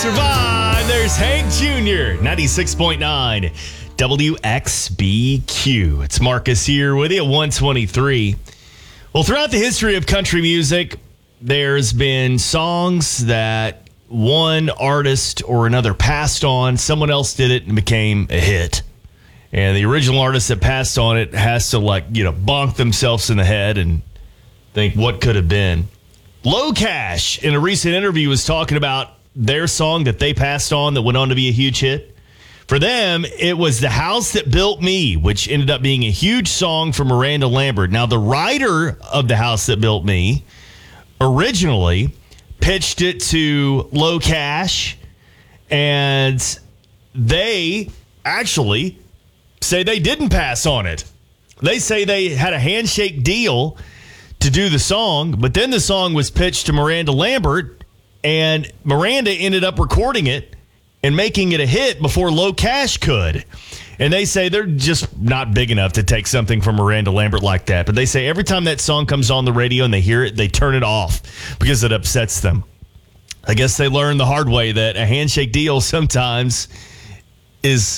survive. There's Hank Jr., 96.9 WXBQ. It's Marcus here with you at 123. Well, throughout the history of country music, there's been songs that one artist or another passed on, someone else did it and became a hit. And the original artist that passed on it has to bonk themselves in the head and think what could have been. Low Cash, in a recent interview, was talking about their song that they passed on that went on to be a huge hit. For them, it was The House That Built Me, which ended up being a huge song for Miranda Lambert. Now, the writer of The House That Built Me originally pitched it to Low Cash, and they actually say they didn't pass on it. They say they had a handshake deal to do the song, but then the song was pitched to Miranda Lambert, and Miranda ended up recording it and making it a hit before Low Cash could. And they say they're just not big enough to take something from Miranda Lambert like that. But they say every time that song comes on the radio and they hear it, they turn it off because it upsets them. I guess they learned the hard way that a handshake deal sometimes is